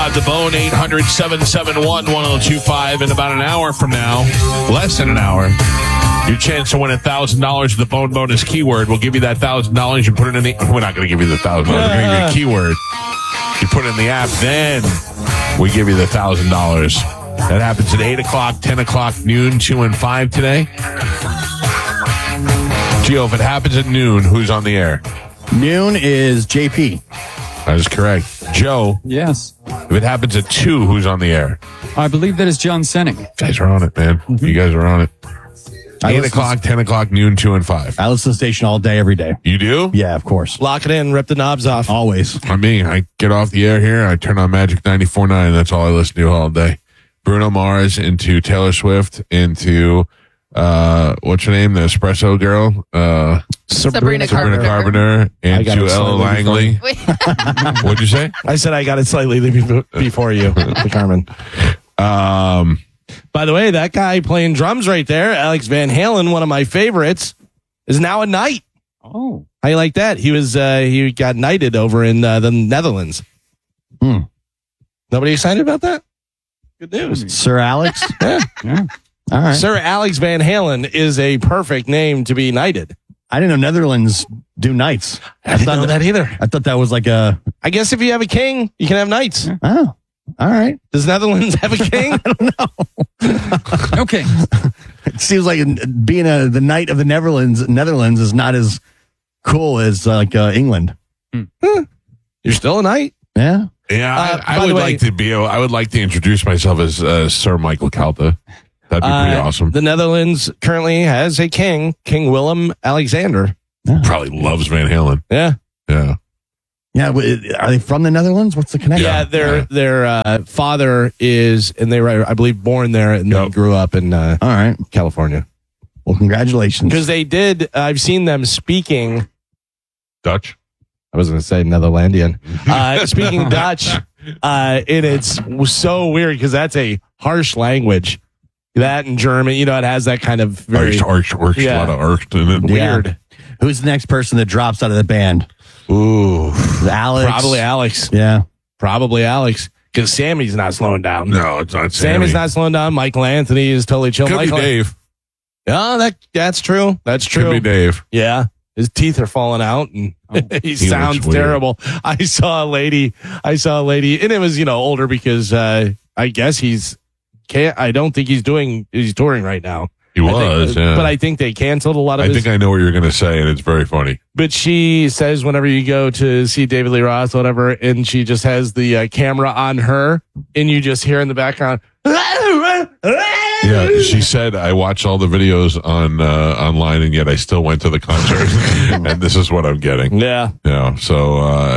Got the Bone, 800-771-1025. In about an hour from now, less than an hour, your chance to win $1,000 with the Bone bonus keyword. We'll give you that $1,000. You put it in the... We're not going to give you the $1,000. We're going to give you a keyword. You put it in the app, then we give you the $1,000. That happens at 8 o'clock, 10 o'clock, noon, 2 and 5 today. Gio, if it happens at noon, who's on the air? Noon is JP. That is correct. Joe, Yes. if it happens at 2, who's on the air? I believe that is John Senning. You guys are on it, man. You guys are on it. 8 o'clock, 10 o'clock, noon, 2 and 5. I listen to the station all day, every day. You do? Yeah, of course. Lock it in, rip the knobs off. Always. I mean, I get off the air here, I turn on Magic 94.9, that's all I listen to all day. Bruno Mars, into Taylor Swift, into, what's her name? The Espresso girl? Sabrina Carpenter, into Ella Langley. What'd you say? I said I got it slightly before you, Carmen. By the way, that guy playing drums right there, Alex Van Halen, one of my favorites, is now a knight. Oh. How you like that? He got knighted over in the Netherlands. Nobody excited about that? Good news. Sir Alex? Yeah. All right. Sir Alex Van Halen is a perfect name to be knighted. I didn't know Netherlands do knights. I didn't know that either. I thought that was like a... I guess if you have a king, you can have knights. Oh, all right. Does Netherlands have a king? I don't know. Okay. It seems like being the knight of the Netherlands is not as cool as like England. You're still a knight? Yeah. Yeah, I by would the way- like to be. I would like to introduce myself as Sir Michael Calta. That'd be pretty awesome. The Netherlands currently has a king, King Willem Alexander. Probably loves Van Halen. Yeah. Yeah. Yeah. Are they from the Netherlands? What's the connection? Yeah, their father is, and they were, I believe, born there and then grew up in All right. California. Well, congratulations. Because they did, I've seen them speaking, Dutch. I was going to say Netherlandian, speaking Dutch, and it's so weird because that's a harsh language. That and German, it has that kind of very A lot of arched in it. weird. Who's the next person that drops out of the band? Ooh. Alex. Probably Alex. Yeah. Probably Alex. Because Sammy's not slowing down. No, it's not Sammy. Sammy's not slowing down. Michael Anthony is totally chill. Could be Dave. Yeah, that's true. That's true. Could be Dave. Yeah. His teeth are falling out and he sounds looks weird. terrible. I saw a lady, and it was, older because I guess I don't think he's touring right now. He was, yeah. But I think they canceled a lot of I think I know what you're going to say, and it's very funny. But she says whenever you go to see David Lee Roth, whatever, and she just has the camera on her, and you just hear in the background. Yeah, she said, I watched all the videos on online, and yet I still went to the concert, and this is what I'm getting. Yeah. So,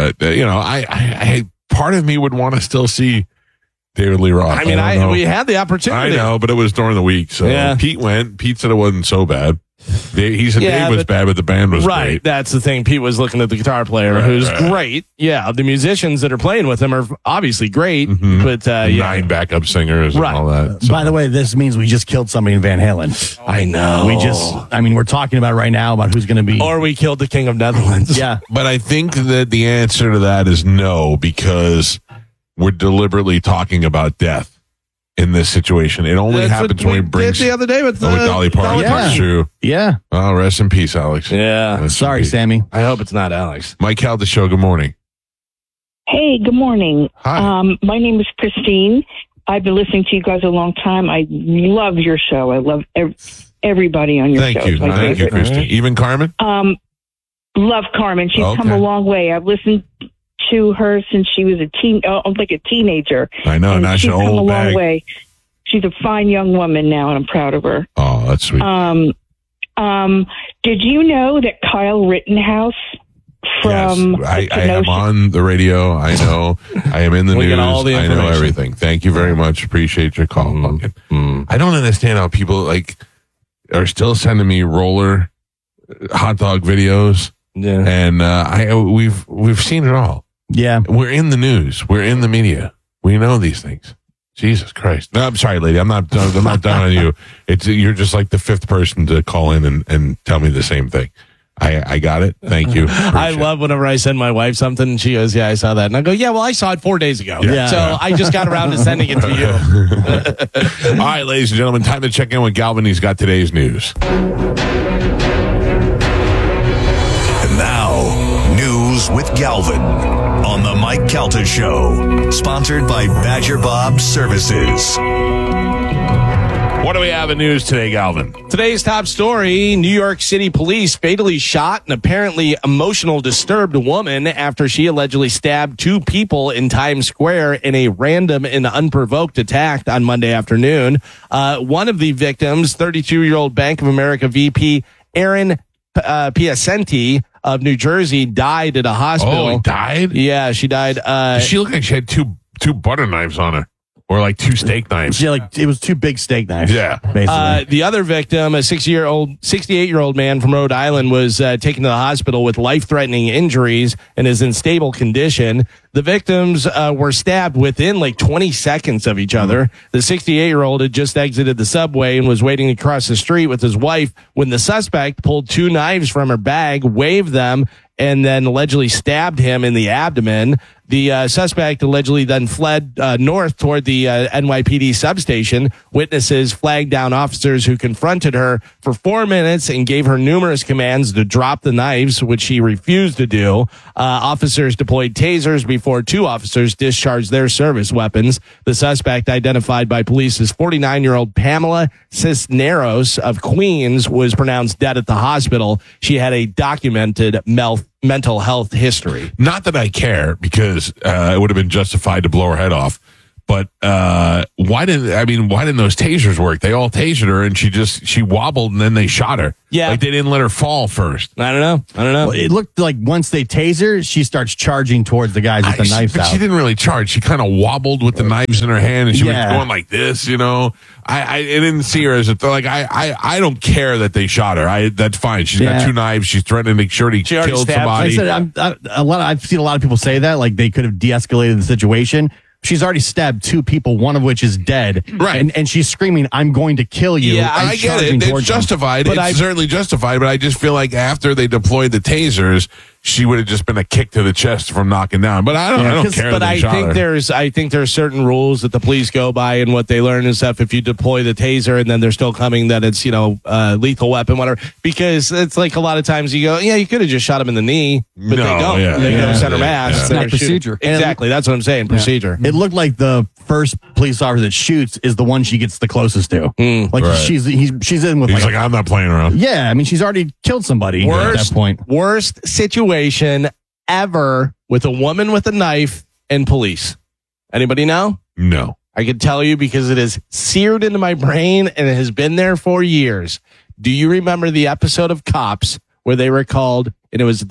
I part of me would want to still see David Lee Roth. I mean, we had the opportunity. I know, but it was during the week. So Yeah. Pete went. Pete said it wasn't so bad. He said Yeah, Dave was bad, but the band was right. great. That's the thing. Pete was looking at the guitar player, who's great. Yeah. The musicians that are playing with him are obviously great, but 9 backup singers and all that. So. By the way, this means we just killed somebody in Van Halen. I know. We're talking about right now about who's going to be. Or we killed the King of Netherlands. Yeah. But I think that the answer to that is no, because we're deliberately talking about death in this situation. It only That's happens what when we we bring did the other day with Dolly Parton. Dolly Parton. That's true. Yeah. Oh, rest in peace, Alex. Yeah. Rest in Sorry, peace. Sammy. I hope it's not Alex. Mike Calda Show, good morning. Hey, good morning. Hi. My name is Christine. I've been listening to you guys a long time. I love your show. I love everybody on your show. Thank you. It's my Thank you, favorite. Christy. Even Carmen? Love Carmen. She's Okay. come a long way. I've listened to her since she was a teenager. I know. And Now she's she's come an a old long bag. way. She's a fine young woman now, and I'm proud of her. Oh, that's sweet. Did you know that Kyle Rittenhouse from yes, I am on the radio. I know. I am in the We news. get all the I know information. everything. Thank you very much. Appreciate your call. I don't understand how people are still sending me roller hot dog videos, Yeah. and we've seen it all. Yeah. We're in the news. We're in the media. We know these things. Jesus Christ. No, I'm sorry, lady. I'm not down on you. You're just like the 5th person to call in and tell me the same thing. I got it. Thank you. I love whenever I send my wife something and she goes, yeah, I saw that. And I go, yeah, well, I saw it 4 days ago. Yeah. So I just got around to sending it to you. All right, ladies and gentlemen, time to check in with Galvin. He's got today's news. And now, news with Galvin on the Mike Calta Show, sponsored by Badger Bob Services. What do we have in news today, Galvin? Today's top story, New York City police fatally shot an apparently emotional disturbed woman after she allegedly stabbed 2 people in Times Square in a random and unprovoked attack on Monday afternoon. One of the victims, 32-year-old Bank of America VP Erin Piacenti of New Jersey, died at a hospital. Oh, he died? Yeah, she died. She looked like she had two butter knives on her. Or like 2 steak knives. Yeah, like it was 2 big steak knives. Yeah. Basically. The other victim, a 68-year-old man from Rhode Island, was taken to the hospital with life-threatening injuries and is in stable condition. The victims were stabbed within like 20 seconds of each other. The 68-year-old had just exited the subway and was waiting to cross the street with his wife when the suspect pulled 2 knives from her bag, waved them, and then allegedly stabbed him in the abdomen. The suspect allegedly then fled north toward the NYPD substation. Witnesses flagged down officers who confronted her for 4 minutes and gave her numerous commands to drop the knives, which she refused to do. Officers deployed tasers before 2 officers discharged their service weapons. The suspect, identified by police as 49-year-old Pamela Cisneros of Queens, was pronounced dead at the hospital. She had a documented mental health history. Not that I care, because it would have been justified to blow her head off. But why didn't those tasers work? They all tasered her, and she wobbled, and then they shot her. Yeah. Like they didn't let her fall first. I don't know. Well, it looked like once they tase her, she starts charging towards the guys with the knives But out. she didn't really charge. She kind of wobbled with the knives in her hand, and she was Yeah. going like this, you know. I didn't see her as a like I don't care that they shot her. That's fine. She's got Yeah. 2 knives. She's threatening to make sure he She already killed stabbed- somebody. Like I said, I've seen a lot of people say that, like they could have de-escalated the situation. She's already stabbed 2 people, one of which is dead. Right. And she's screaming, "I'm going to kill you." Yeah, and I get charging it. It's towards him. justified. But It's certainly justified. But I just feel like after they deployed the tasers, she would have just been a kick to the chest from knocking down. But I don't care. But that they shot her. I think there's certain rules that the police go by and what they learn and stuff. If you deploy the taser and then they're still coming, that it's lethal weapon, whatever. Because it's like a lot of times you go, yeah, you could have just shot him in the knee, but No, they don't. yeah, They yeah, go center yeah, mass. yeah. It's They're not shooting. procedure. Exactly. That's what I'm saying. Procedure. It looked like the first police officer that shoots is the one she gets the closest to. Like Right. she's in with He's like, like, I'm not playing around. yeah. I mean, she's already killed somebody at that point. Worst situation ever with a woman with a knife and police. Anybody know? No. I can tell you because it is seared into my brain and it has been there for years. Do you remember the episode of Cops where they were called and it was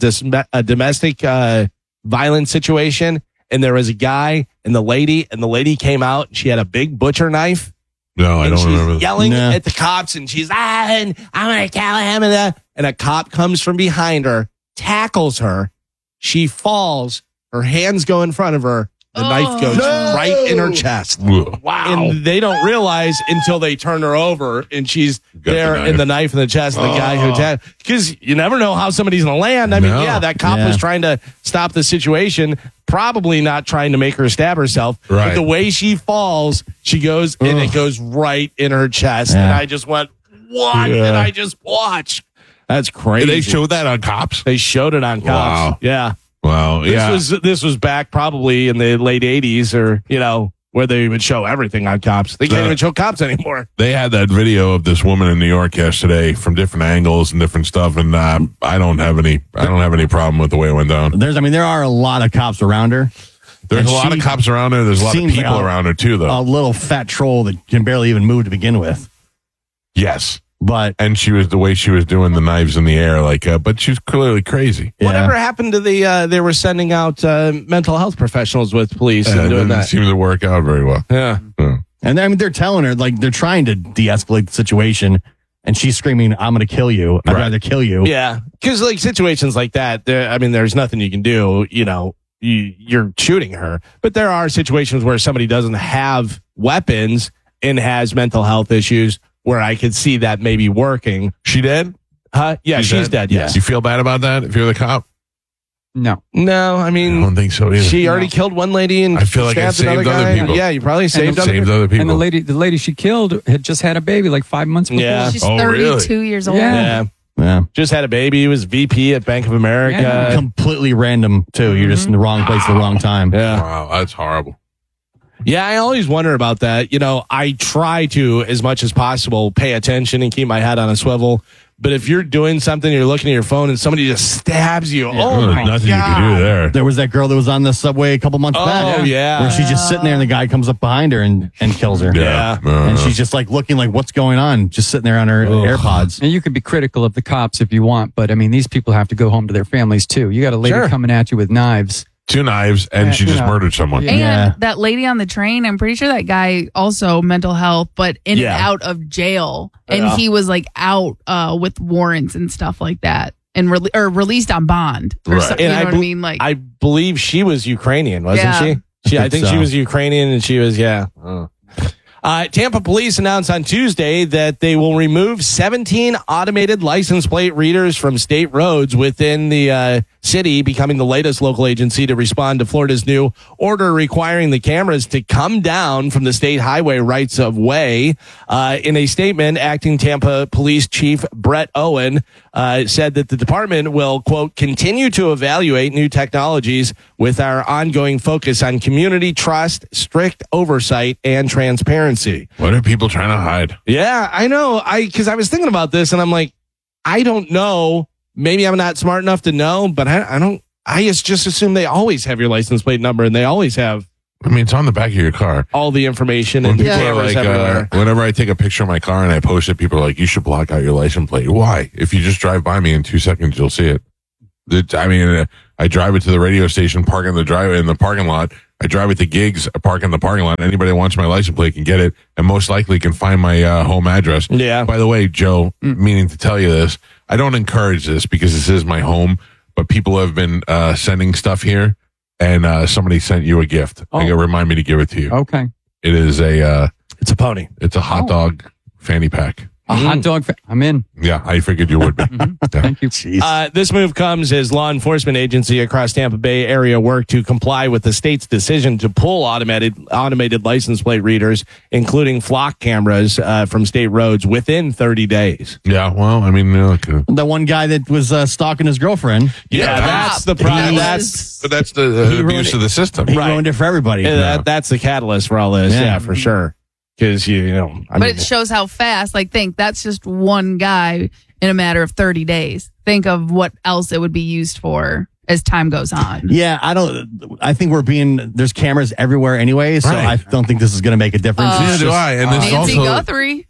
a domestic violence situation and there was a guy and the lady came out and she had a big butcher knife? No, I And don't she's remember. yelling No. at the cops and she's, and I'm going to kill him. And a cop comes from behind her, tackles her. She falls. Her hands go in front of her. The knife goes right in her chest. Ugh. And they don't realize until they turn her over and she's Got there the knife. in the knife in the chest of the guy who attacked. Because you never know how somebody's going to land. I mean, No. yeah, that cop Yeah. was trying to stop the situation, probably not trying to make her stab herself. But Right. the way she falls, she goes and it goes right in her chest. Yeah. And I just went, what? Yeah. And I just watched. That's crazy. They showed that on Cops? They showed it on Cops. Wow. Yeah. Wow. Yeah. This was back probably in the late 80s or, where they would show everything on Cops. They can't even show Cops anymore. They had that video of this woman in New York yesterday from different angles and different stuff, and I don't have any problem with the way it went down. There are a lot of cops around her. There's And a lot of she cops around there. There's a lot of seems people like around her too, though. A little fat troll that can barely even move to begin with. Yes, But and the way she was doing the knives in the air, but she's clearly crazy. yeah. Whatever happened to they were sending out mental health professionals with police And and it doing didn't that. seem to work out very well. Yeah. And they're telling her, like, they're trying to de-escalate the situation, and she's screaming, "I'm going to kill you. I'd Right. rather kill you." Yeah. Because situations like that, there's nothing you can do. You're shooting her. But there are situations where somebody doesn't have weapons and has mental health issues where I could see that maybe working. She dead? Huh? Yeah, she's dead. Yes. You feel bad about that if you're the cop? No. No, I I mean, don't think so either. she already killed one lady and I feel like I stabbed another saved other guy. people. Yeah, you probably saved other saved people. other people. And the lady she killed had just had a baby like 5 months before. Yeah. She's Oh, 32 really? years old. Yeah. Yeah. Yeah. Just had a baby. He was VP at Bank of America. Yeah. Completely random, too. You're just in the wrong place at the wrong time. Yeah. Wow, that's horrible. Yeah, I always wonder about that. You know, I try to, as much as possible, pay attention and keep my head on a swivel. But if you're doing something, you're looking at your phone and somebody just stabs you. Oh, There's my nothing God. you can do there. There was that girl that was on the subway a couple months back. Oh, yeah. Where she's just sitting there and the guy comes up behind her and kills her. Yeah. And she's just like looking like, what's going on? Just sitting there on her AirPods. And you can be critical of the cops if you want, but I mean, these people have to go home to their families too. You got a lady Sure. coming at you with knives. 2 knives, and she you just know. murdered someone. Yeah. And Yeah. that lady on the train, I'm pretty sure that guy also mental health, but in Yeah. and out of jail. And Yeah. he was like out with warrants and stuff like that and released on bond. Or Right. something, And you know I what I bel- mean? Like, I believe she was Ukrainian, wasn't Yeah. she? I think so. she was Ukrainian and she was, yeah. Tampa police announced on Tuesday that they will remove 17 automated license plate readers from state roads within the city, becoming the latest local agency to respond to Florida's new order requiring the cameras to come down from the state highway rights of way. In a statement, acting Tampa Police Chief Brett Owen said that the department will, quote, continue to evaluate new technologies with our ongoing focus on community trust, strict oversight, and transparency. What are people trying to hide? Yeah, I know. Because I was thinking about this and I'm like, I don't know. Maybe I'm not smart enough to know, but I don't. I just assume they always have your license plate number and they always have I mean, it's on the back of your car. all the information When and people are cameras like, everywhere. whenever I take a picture of my car and I post it, people are like, you should block out your license plate. Why? If you just drive by me in 2 seconds, you'll see it. I drive it to the radio station, park in the parking lot. I drive it to gigs, I park in the parking lot. Anybody that wants my license plate can get it and most likely can find my home address. Yeah. By the way, Joe, meaning to tell you this, I don't encourage this because this is my home, but people have been sending stuff here and somebody sent you a gift. Oh. They gotta remind me to give it to you. Okay. It is It's a pony. it's a hot dog fanny pack. A hot dog. I'm in. Yeah, I figured you would be. Yeah. Thank you. This move comes as law enforcement agency across Tampa Bay area work to comply with the state's decision to pull automated license plate readers, including flock cameras from state roads within 30 days. Yeah, well, I mean, The one guy that was stalking his girlfriend, Yeah, that's the problem. He that's the abuse of the system. he Right. ruined it for everybody. That's the catalyst for all this. Yeah. Yeah, for sure. Because I but mean, it shows how fast, like, think that's just one guy in a matter of 30 days. Think of what else it would be used for as time goes on. Yeah, I think there's cameras everywhere anyway, so Right. I don't think this is going to make a difference. Neither It's do just- I. And this Nancy also, Guthrie,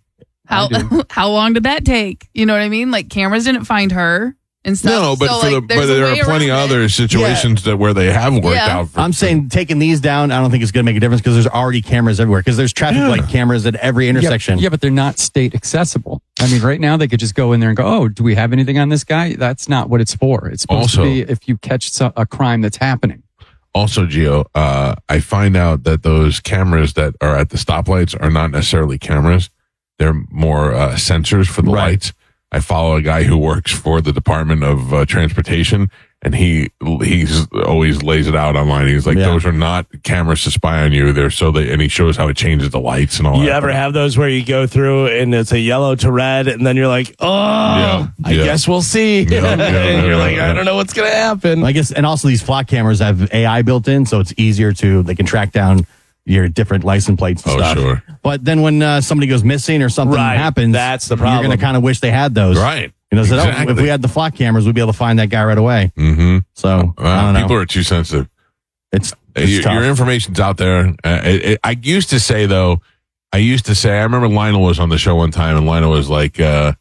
how long did that take? You know what I mean? Like, cameras didn't find her and stuff. no, but So, like, but there's a there way are plenty of around it. other situations where they have worked Yeah. out. I'm saying taking these down, I don't think it's going to make a difference because there's already cameras everywhere. Because there's traffic light cameras at every intersection. Yeah, but they're not state accessible. I mean, right now they could just go in there and go, "Oh, do we have anything on this guy?" That's not what it's for. It's supposed Also- to be if you catch a crime that's happening. Also, Gio, I find out that those cameras that are at the stoplights are not necessarily cameras. They're more sensors for the Right. lights. I follow a guy who works for the Department of Transportation, and he's always lays it out online. He's like, Yeah. those are not cameras to spy on you. They're and he shows how it changes the lights and all that. you ever have those where you go through and it's a yellow to red, and then you're like, oh, I yeah. guess we'll see. Yeah, and you're like, yeah. I don't know what's going to happen. I guess, and also these flock cameras have AI built in, so it's easier they can track down your different license plates and Oh, stuff. sure. But then when somebody goes missing or something Right. happens, That's the You're problem. going to kind of wish they had those. Right. You know, so Exactly. if we had the flock cameras, we'd be able to find that guy right away. Mm-hmm. So, I don't know. People are too sensitive. It's Your tough. information's out there. I used to say, I remember Lionel was on the show one time and Lionel was like, they're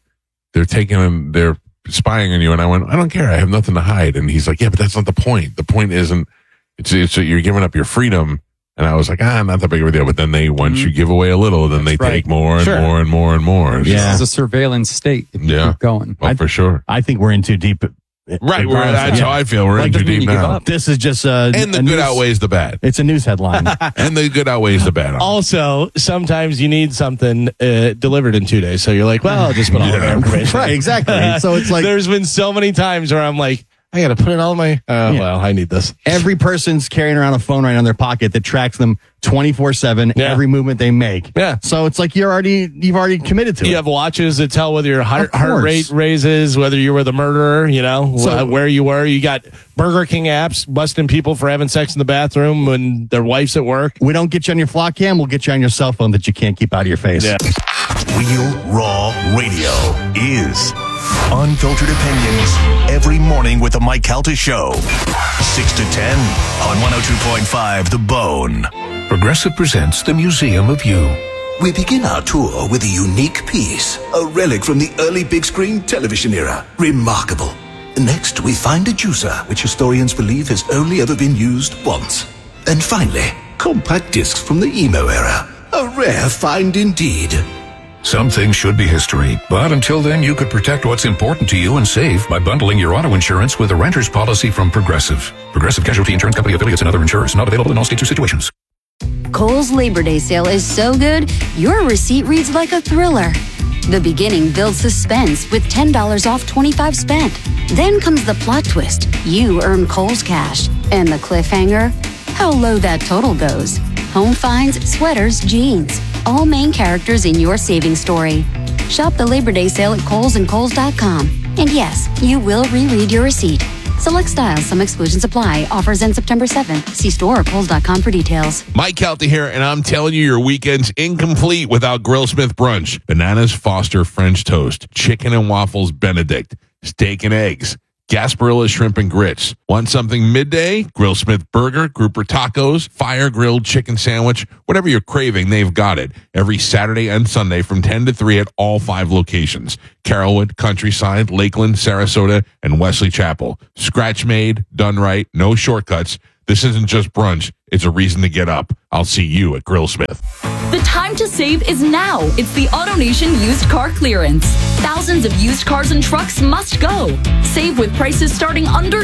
spying on you. And I went, I don't care. I have nothing to hide. And he's like, yeah, but that's not the point. The point isn't, it's you're giving up your freedom. And I was like, not that big of a deal. But then once you give away a little, then they That's right. take more and Sure. more and more and more. Yeah. This is a surveillance state. If you Yeah. keep going. Oh, for sure. I think we're in too deep Right, that's how I feel. We're in too doesn't mean deep you give now. up. This is just And the good outweighs the bad. It's a news headline. And the good outweighs the bad. Also, sometimes you need something delivered in 2 days. So you're like, well, I'll just put all of our information. Right, exactly. So it's like There's been so many times where I'm like, I got to put in all my, well, I need this. every person's carrying around a phone right in their pocket that tracks them 24/7, Yeah. every movement they make. Yeah. So it's like you've already committed to You it. have watches that tell whether your heart course. rate raises, whether you were the murderer, where you were. You got Burger King apps busting people for having sex in the bathroom when their wife's at work. We don't get you on your flock cam. We'll get you on your cell phone that you can't keep out of your face. Yeah. Real Raw Radio is unfiltered opinions every morning with the Mike Calta Show. 6 to 10 on 102.5 The Bone. Progressive presents the Museum of You. We begin our tour with a unique piece, a relic from the early big screen television era. Remarkable. Next, we find a juicer, which historians believe has only ever been used once. And finally, compact discs from the emo era. A rare find indeed. Some things should be history, but until then, you could protect what's important to you and save by bundling your auto insurance with a renter's policy from Progressive. Progressive Casualty Insurance Company affiliates and other insurers. Not available in all states or situations. Kohl's Labor Day sale is so good, your receipt reads like a thriller. The beginning builds suspense with $10 off 25 spent. Then comes the plot twist. You earn Kohl's cash. And the cliffhanger? How low that total goes. Home finds, sweaters, jeans. All main characters in your savings story. Shop the Labor Day sale at Kohl's and Kohl's.com. And yes, you will reread your receipt. Select styles, some exclusions apply. Offers end September 7th. See store or Kohl's.com for details. Mike Calta here, and I'm telling you, your weekend's incomplete without Grillsmith brunch. Bananas Foster French toast, chicken and waffles Benedict, steak and eggs, Gasparilla shrimp and grits. Want something midday? Grillsmith burger, grouper tacos, fire grilled chicken sandwich, whatever you're craving, they've got it. Every Saturday and Sunday from 10 to 3 at all 5 locations. Carrollwood, Countryside, Lakeland, Sarasota, and Wesley Chapel. Scratch made, done right, no shortcuts. This isn't just brunch, it's a reason to get up. I'll see you at Grillsmith. The time to save is now. It's the AutoNation used car clearance. Thousands of used cars and trucks must go. Save with prices starting under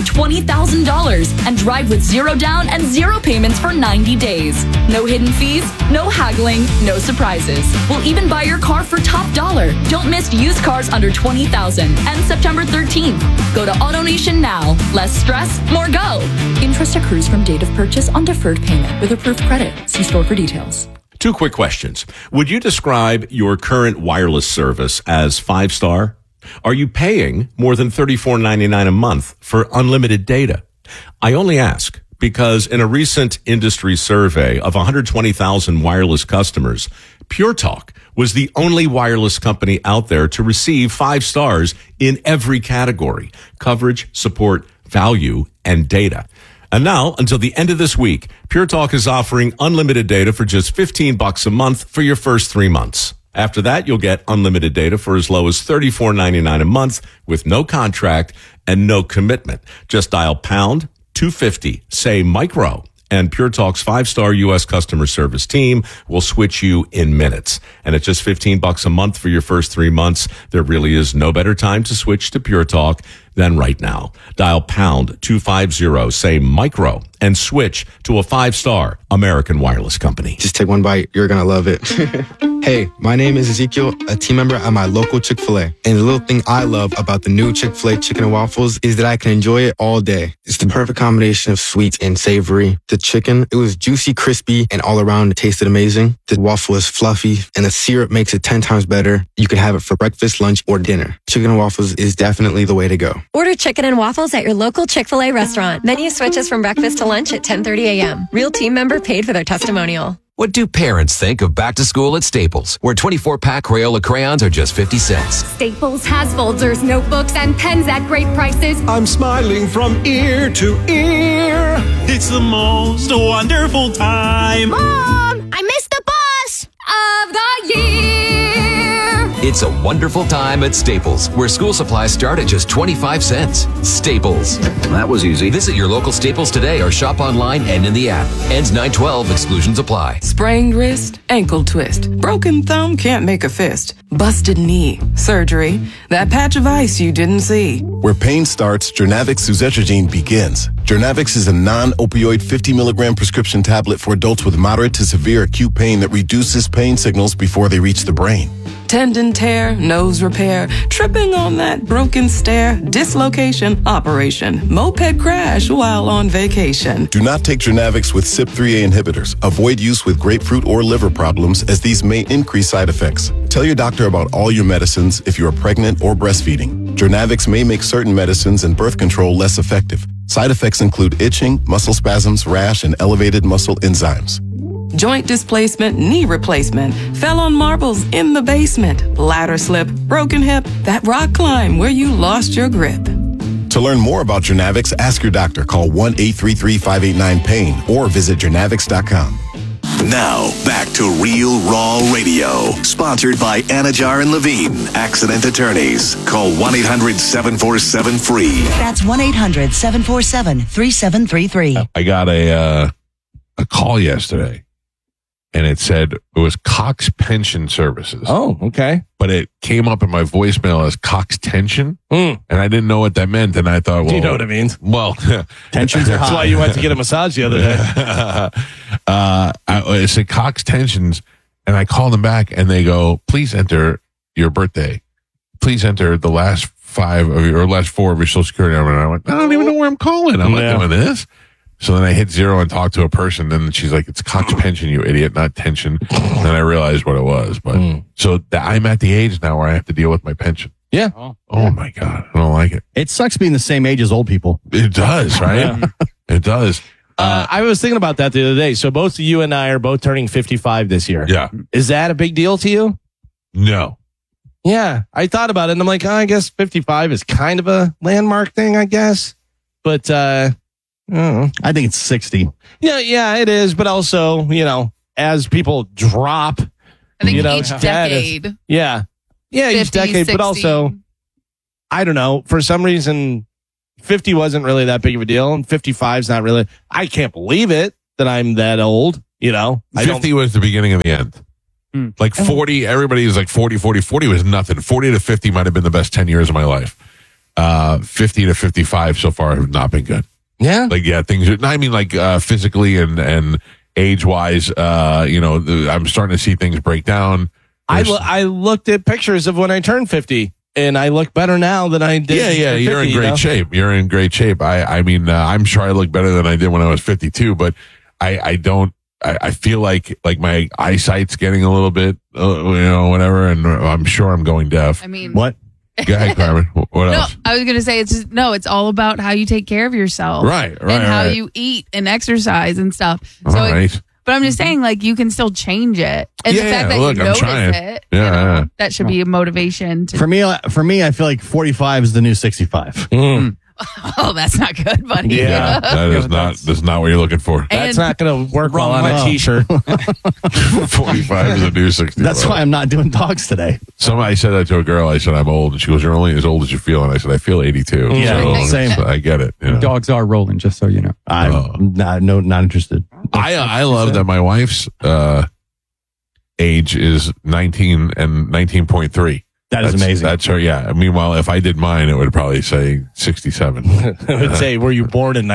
$20,000 and drive with 0 down and 0 payments for 90 days. No hidden fees, no haggling, no surprises. We'll even buy your car for top dollar. Don't miss used cars under $20,000 and September 13th. Go to AutoNation now. Less stress, more go. Interest accrues from date of purchase on deferred payment with approved credit. See store for details. 2 quick questions. Would you describe your current wireless service as 5-star? Are you paying more than $34.99 a month for unlimited data? I only ask because in a recent industry survey of 120,000 wireless customers, Pure Talk was the only wireless company out there to receive 5 stars in every category: coverage, support, value, and data. And now, until the end of this week, Pure Talk is offering unlimited data for just $15 a month for your first 3 months. After that, you'll get unlimited data for as low as $34.99 a month with no contract and no commitment. Just dial pound 250, say micro, and Pure Talk's 5-star U.S. customer service team will switch you in minutes. And at just $15 a month for your first 3 months, there really is no better time to switch to Pure Talk than right now. Dial pound 250, say micro, and switch to a 5-star American wireless company. Just take one bite. You're going to love it. Hey, my name is Ezekiel, a team member at my local Chick-fil-A. And the little thing I love about the new Chick-fil-A chicken and waffles is that I can enjoy it all day. It's the perfect combination of sweet and savory. The chicken, it was juicy, crispy, and all around it tasted amazing. The waffle is fluffy, and the syrup makes it 10 times better. You can have it for breakfast, lunch, or dinner. Chicken and waffles is definitely the way to go. Order chicken and waffles at your local Chick-fil-A restaurant. Menu switches from breakfast to lunch at 10:30 a.m. Real team member paid for their testimonial. What do parents think of back to school at Staples, where 24-pack Crayola crayons are just 50 cents? Staples has folders, notebooks, and pens at great prices. I'm smiling from ear to ear. It's the most wonderful time. Mom, I missed the bus of the year. It's It's a wonderful time at Staples, where school supplies start at just 25 cents. Staples. That was easy. Visit your local Staples today or shop online and in the app. Ends 9/12. Exclusions apply. Sprained wrist, ankle twist, broken thumb can't make a fist, busted knee, surgery, that patch of ice you didn't see. Where pain starts, Jernavix suzetrigine begins. Jernavix is a non-opioid 50 milligram prescription tablet for adults with moderate to severe acute pain that reduces pain signals before they reach the brain. Tendon tear, nose repair, tripping on that broken stair, dislocation, operation, moped crash while on vacation. Do not take Jernavix with CYP3A inhibitors. Avoid use with grapefruit or liver problems, as these may increase side effects. Tell your doctor about all your medicines if you are pregnant or breastfeeding. Jernavix may make certain medicines and birth control less effective. Side effects include itching, muscle spasms, rash, and elevated muscle enzymes. Joint displacement, knee replacement, fell on marbles in the basement, ladder slip, broken hip, that rock climb where you lost your grip. To learn more about Jernavix, ask your doctor. Call 1-833-589-PAIN or visit Jernavix.com. Now, back to Real Raw Radio. Sponsored by Anajar and Levine, accident attorneys. Call 1-800-747-FREE. That's 1-800-747-3733. I got a call yesterday, and it said it was Cox Pension Services. Oh, okay. But it came up in my voicemail as Cox Tension, and I didn't know what that meant. And I thought, well, Do you know what it means? Well, Tensions are high. That's why you went to get a massage the other day. It said Cox Tensions, and I called them back, and they go, "Please enter your birthday. Please enter the last 5 of your, or last 4 of your Social Security number." And I went, "I don't even know where I'm calling. I'm not doing this." So then I hit 0 and talked to a person. Then she's like, "It's Cox Pension, you idiot, not tension." And then I realized what it was. But so I'm at the age now where I have to deal with my pension. Yeah. Oh my God. I don't like it. It sucks being the same age as old people. It does, right? It does. I was thinking about that the other day. So both you and I are both turning 55 this year. Yeah. Is that a big deal to you? No. Yeah. I thought about it and I'm like, I guess 55 is kind of a landmark thing, I guess. But, I think it's 60. Yeah, it is. But also, as people drop, I think each decade. Yeah, 50, each decade. 60. But also, I don't know. For some reason, 50 wasn't really that big of a deal, and 55 is not really. I can't believe it that I'm that old. 50 was the beginning of the end. Like 40, everybody was like 40. 40 was nothing. 40 to 50 might have been the best 10 years of my life. 50 to 55 so far have not been good. Yeah. Things are, I mean, physically and age wise, I'm starting to see things break down. I looked at pictures of when I turned 50 and I look better now than I did. Yeah. You're in great shape. You're in great shape. I mean, I'm sure I look better than I did when I was 52, but I feel like my eyesight's getting a little bit, whatever. And I'm sure I'm going deaf. I mean, what? Go ahead, Carmen. What else? I was going to say it's all about how you take care of yourself. Right. And how you eat and exercise and stuff. So, right. But I'm just saying, you can still change it. And the fact that you notice it, that should be a motivation. For me, I feel like 45 is the new 65. Oh, that's not good, buddy. Yeah, that's not what you're looking for. That's not going to work well on a t-shirt. 45 is a new 60. That's why I'm not doing dogs today. Somebody said that to a girl. I said, I'm old. And she goes, "You're only as old as you feel." And I said, "I feel 82. Yeah, same. So I get it. Dogs are rolling, just so you know. I'm not interested. I love that my wife's age is 19 and 19.3. That's amazing. That's her, yeah. Meanwhile, if I did mine, it would probably say 67. It would say, "Were you born in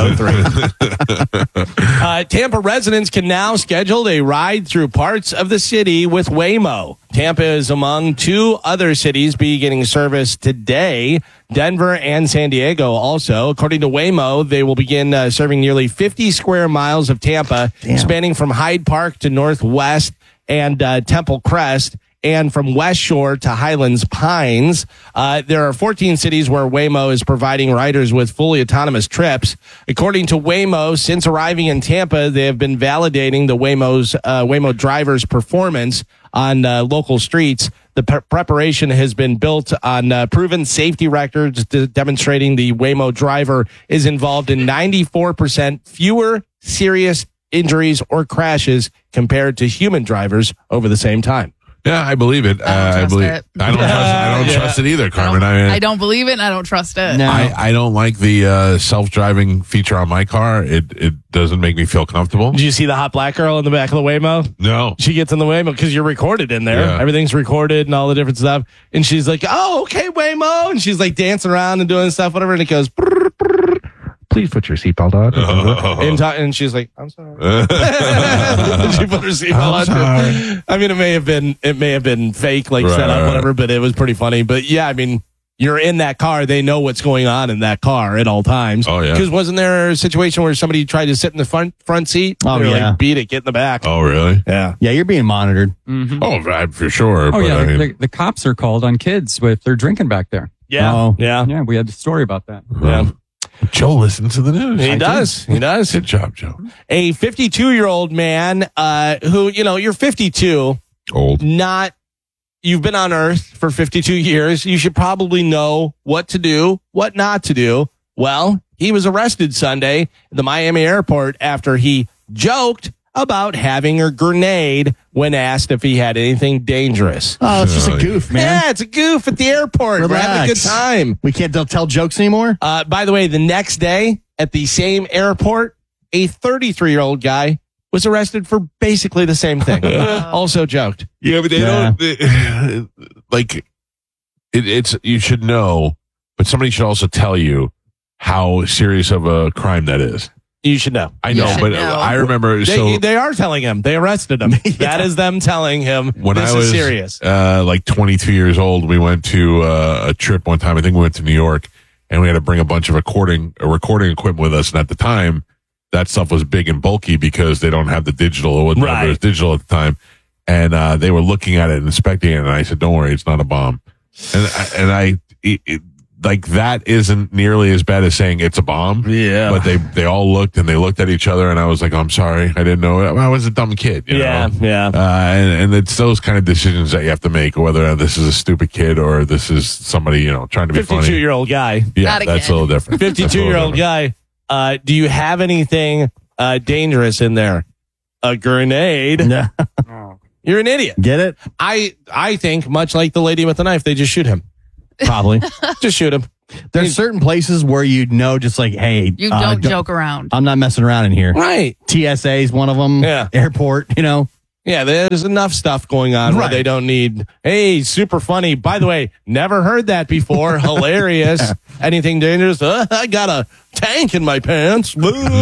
1903?" Tampa residents can now schedule a ride through parts of the city with Waymo. Tampa is among 2 other cities beginning service today, Denver and San Diego also. According to Waymo, they will begin serving nearly 50 square miles of Tampa, spanning from Hyde Park to Northwest and Temple Crest, and from West Shore to Highlands Pines. There are 14 cities where Waymo is providing riders with fully autonomous trips. According to Waymo, since arriving in Tampa, they have been validating the Waymo drivers' performance on local streets. The preparation has been built on proven safety records demonstrating the Waymo driver is involved in 94% fewer serious injuries or crashes compared to human drivers over the same time. Yeah, I believe it. I believe it. I don't trust it either, Carmen. I don't believe it and I don't trust it. No. I don't like the self-driving feature on my car. It doesn't make me feel comfortable. Did you see the hot black girl in the back of the Waymo? No. She gets in the Waymo because you're recorded in there. Yeah. Everything's recorded and all the different stuff. And she's like, oh, okay, Waymo. And she's like dancing around and doing stuff, whatever. And it goes, brr, brr, please put your seatbelt on. And she's like, I'm sorry. She put her seatbelt on. I mean, it may have been fake, like set up, whatever, but it was pretty funny. But yeah, I mean, you're in that car. They know what's going on in that car at all times. Oh, yeah. Because wasn't there a situation where somebody tried to sit in the front seat? Oh, They were yeah. like, beat it, get in the back. Oh, really? Yeah. Yeah, you're being monitored. Mm-hmm. Oh, right, for sure. Oh, but yeah. I mean, The cops are called on kids if they're drinking back there. Yeah. Oh. Yeah. Yeah, we had a story about that. Yeah. Joe listens to the news. He does. He does. Good job, Joe. A 52-year-old man who, you're 52. Old. You've been on Earth for 52 years. You should probably know what to do, what not to do. Well, he was arrested Sunday at the Miami airport after he joked about having a grenade when asked if he had anything dangerous. Oh, it's just a goof, man. Yeah, it's a goof at the airport. We're having a good time. We can't tell jokes anymore? By the way, the next day at the same airport, a 33-year-old guy was arrested for basically the same thing. Also joked. Yeah, but they don't like it's. You should know, but somebody should also tell you how serious of a crime that is. You should know. I know, but I remember. They are telling him. They arrested him. That is them telling him When this I was is serious. like 22 years old, we went to a trip one time. I think we went to New York, and we had to bring a bunch of recording equipment with us. And at the time, that stuff was big and bulky because they don't have the digital. It wasn't it was digital at the time, and they were looking at it and inspecting it. And I said, "Don't worry, it's not a bomb." And like that isn't nearly as bad as saying it's a bomb. Yeah. But they all looked and they looked at each other and I was like, I'm sorry. I didn't know. I was a dumb kid. You know? Yeah. And it's those kind of decisions that you have to make, whether this is a stupid kid or this is somebody, trying to be funny. 52-year-old guy. Yeah, that's a little different. 52-year-old guy. Do you have anything dangerous in there? A grenade? Yeah. You're an idiot. Get it? I think, much like the lady with the knife, they just shoot him. Probably. Just shoot him. There's certain places where you know, just like, hey, You don't joke around. I'm not messing around in here. Right. TSA is one of them. Yeah. Airport, Yeah, there's enough stuff going on where Right. they don't need, hey, super funny. By the way, never heard that before. Hilarious. Anything dangerous? I got a tank in my pants.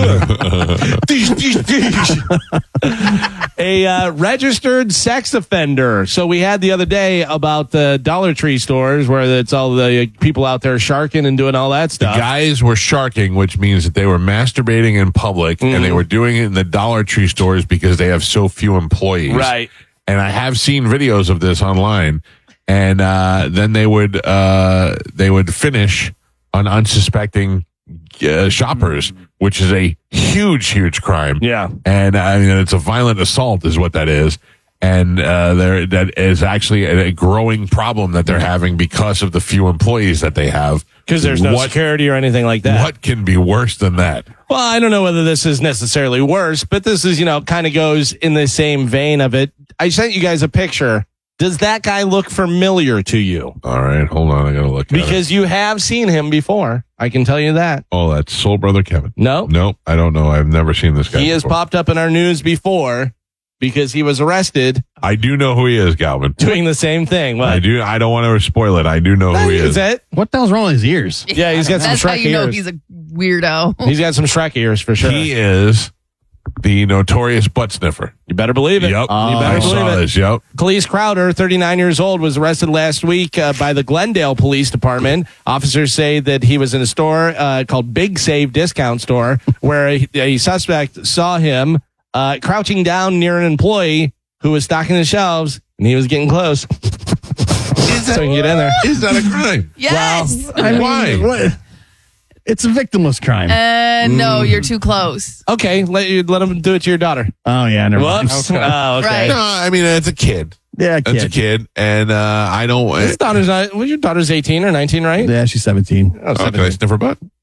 A registered sex offender. So we had the other day about the Dollar Tree stores where it's all the people out there sharking and doing all that stuff. Guys were sharking, which means that they were masturbating in public and they were doing it in the Dollar Tree stores because they have so few employees. Right. And I have seen videos of this online. And then they would finish on unsuspecting shoppers, which is a huge crime. Yeah. And I mean, it's a violent assault is what that is. And that is actually a growing problem that they're having because of the few employees that they have. Because there's no security or anything like that. What can be worse than that? Well, I don't know whether this is necessarily worse, but this is, kind of goes in the same vein of it. I sent you guys a picture. Does that guy look familiar to you? All right, hold on. I got to look at it. Because you have seen him before. I can tell you that. Oh, that's Soul Brother Kevin. No. Nope, I don't know. I've never seen this guy He has before. popped up in our news before because he was arrested I do know who he is, Galvin. doing the same thing. What? I do. I don't want to spoil it. I do know who he is. it? What the hell's wrong with his ears? Yeah, he's got some That's how Shrek you know ears. he's a weirdo. He's got some Shrek ears for sure. He is the notorious butt sniffer. You better believe it. Yep. You better I believe saw it. this. Yep. Khalees Crowder, 39 years old, was arrested last week by the Glendale Police Department. Officers say that he was in a store called Big Save Discount Store where a suspect saw him crouching down near an employee who was stocking the shelves, and he was getting close. So he can get in there. Is that a crime? Yes. Why? What? It's a victimless crime. No, you're too close. Okay, let him do it to your daughter. Oh, yeah. Never mind. Whoops. Oh, okay. Right. No, I mean, it's a kid. Yeah, It's a kid. And I don't. His daughter's not, your daughter's 18 or 19, right? Yeah, she's 17. Oh, Can I sniff her butt?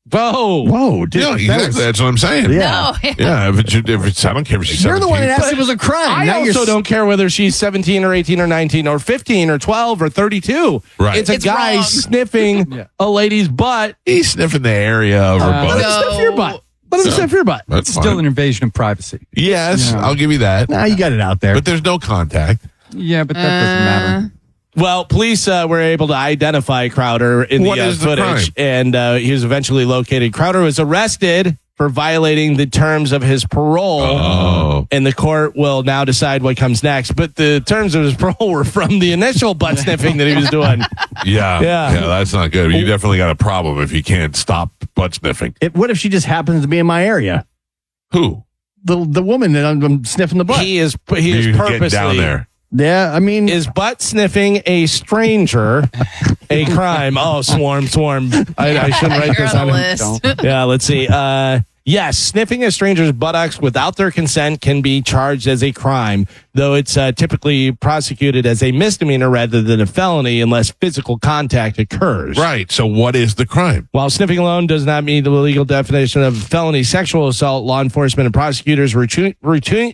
Whoa. Dude, Yeah, exactly. That's what I'm saying. Yeah. No. Yeah, if it's, I don't care if she's You're 17. the one that asked if it was a crime. I Now also don't care whether she's 17 or 18 or 19 or 15 or 12 or 32. Right. It's a It's guy wrong. sniffing a lady's butt. He's sniffing the area of her butt. Let him sniff your butt. Let him sniff your butt. That's Still fine. an invasion of privacy. Yes, Yeah. I'll give you that. Nah, you got it out there. But there's no contact. Yeah, but that doesn't matter. Well, police were able to identify Crowder in What the is the footage, and he was eventually located. Crowder was arrested for violating the terms of his parole, and the court will now decide what comes next. But the terms of his parole were from the initial butt sniffing that he was doing. Yeah, that's not good. You definitely got a problem if you can't stop butt sniffing. What if she just happens to be in my area? Who? The woman that I'm sniffing the butt. He is You're purposely getting down there. Yeah, I mean, is butt sniffing a stranger a crime? Oh, swarm. I shouldn't write You're this on on the him. list. Yeah, let's see. Yes, sniffing a stranger's buttocks without their consent can be charged as a crime, though it's typically prosecuted as a misdemeanor rather than a felony unless physical contact occurs. Right. So what is the crime? While sniffing alone does not meet the legal definition of felony sexual assault, law enforcement and prosecutors routinely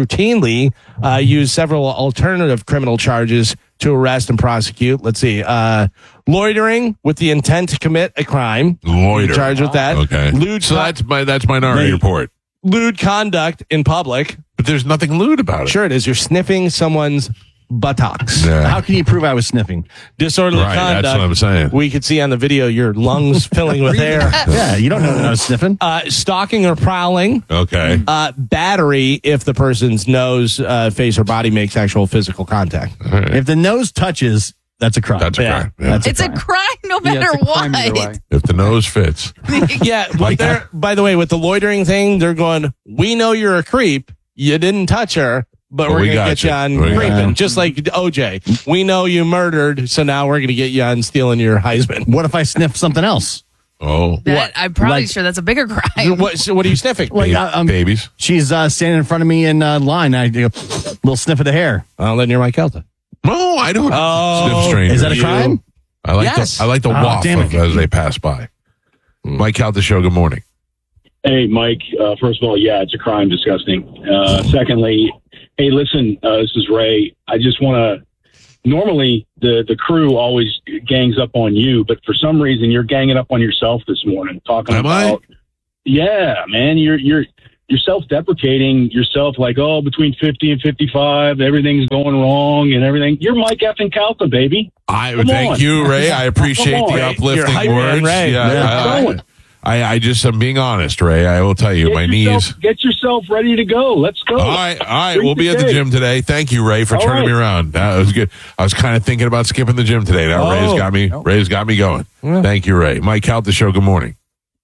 use several alternative criminal charges to arrest and prosecute. Let's see. Loitering with the intent to commit a crime. Loiter. Charged with that. Okay. So that's Minority Report. Lewd conduct in public. But there's nothing lewd about it. Sure it is. You're sniffing someone's buttocks. Yeah. how can you prove I was sniffing? Disorderly Right, conduct. that's what I'm saying. We could see on the video your lungs filling with air. Yeah, you don't know that I was sniffing. Stalking or prowling. Okay. Battery if the person's nose, face, or body makes actual physical contact. If the nose touches, that's a crime. That's a crime. Yeah. It's a crime no matter what. If the nose fits. Yeah. Well, by the way, with the loitering thing, they're going, we know you're a creep. You didn't touch her, but Well, we're we going to got get you you. on We got creeping. you. Just like OJ. We know you murdered, so now we're going to get you on stealing your Heisman. What if I sniff something else? Oh. I'm probably Like- sure that's a bigger crime. What are you sniffing? Babies. She's standing in front of me in line. I do a little sniff of the hair. Well, then you're Mike Kelta. No, I don't sniff strangers. Is that a crime? I like Yes. the waft damn it. as they pass by. Mike out the show. Good morning. Hey, Mike. First of all, yeah, it's a crime. Disgusting. Secondly, hey, listen, this is Ray. I just want to. Normally, the crew always gangs up on you, but for some reason, you're ganging up on yourself this morning. Talking Am I? about, yeah, man, you're self-deprecating yourself, like, oh, between 50 and 55, everything's going wrong and everything. You're Mike effing Calca, baby. Thank on. you, Ray. I appreciate Come on. the You're uplifting hype man, words. Ray. Yeah, I just am being honest, Ray. I will tell you, my knees. Get yourself ready to go. Let's go. All right. Drink We'll be at the cake. gym today. Thank you, Ray, for All turning me right. around. That was good. I was kind of thinking about skipping the gym today. Now Ray's got me. Ray's got me going. Thank you, Ray. Mike out the show. Good morning.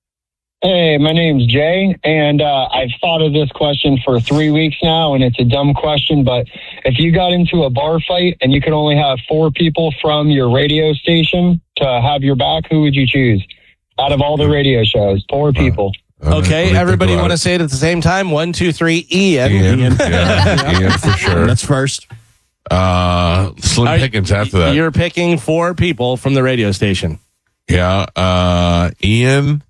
Hey, my name's Jay, and I've thought of this question for 3 weeks now, and it's a dumb question, but if you got into a bar fight and you could only have 4 people from your radio station to have your back, who would you choose? Out of all the radio shows, 4 people. Okay, everybody want to say it at the same time? 1, 2, 3, Ian. Yeah, Ian for sure. That's first. Slim Pickens after that. You're picking 4 people from the radio station. Yeah, Ian.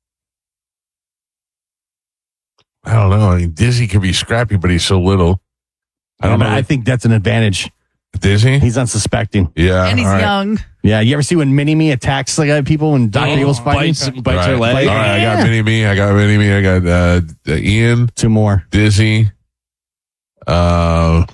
I don't know. I mean, Dizzy could be scrappy, but he's so little. I don't know. I think that's an advantage. Dizzy? He's unsuspecting. Yeah. And he's all right. young. Yeah, you ever see when Mini-Me attacks like people when Dr. Evil's fighting? Bites her leg. All right, I got Mini-Me. I got Ian. 2 more. Dizzy. Carmen.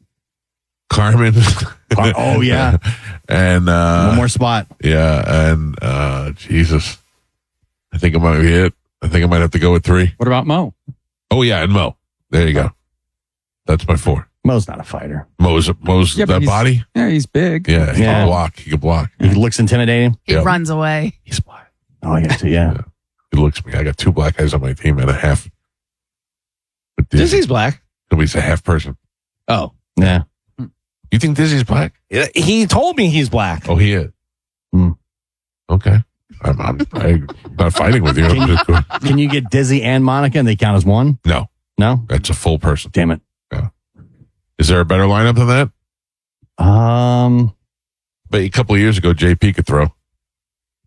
Oh, yeah. And One more spot. yeah, and Jesus. I think I might be it. I think I might have to go with 3. What about Mo? Oh yeah, and Mo. There you go. That's my 4. Mo's not a fighter. Mo's Yeah, but that he's- body? Yeah, he's big. Yeah, he can block. He can block. He looks intimidating. He Yep. runs away. He's black. Oh, I got to, yeah. He looks at me. I got 2 black guys on my team and a half. But Dizzy's black. He's a half person. Oh. Yeah. You think Dizzy's black? He told me he's black. Oh, he is. Hmm. Okay. I'm not fighting with you. I'm just going, Can you get Dizzy and Monica and they count as one? no, No? that's a full person. Damn it. Is there a better lineup than that? Um, But a couple of years ago, JP could throw.